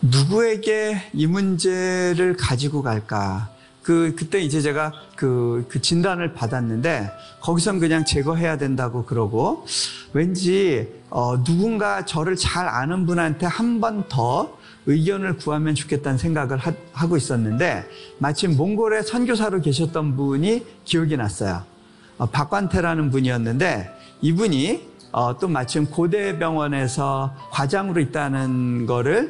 누구에게 이 문제를 가지고 갈까? 그때 이제 제가 그 진단을 받았는데, 거기선 그냥 제거해야 된다고 그러고, 왠지, 누군가 저를 잘 아는 분한테 한 번 더 의견을 구하면 좋겠다는 생각을 하고 있었는데, 마침 몽골에 선교사로 계셨던 분이 기억이 났어요. 박관태라는 분이었는데, 이분이 또 마침 고대병원에서 과장으로 있다는 거를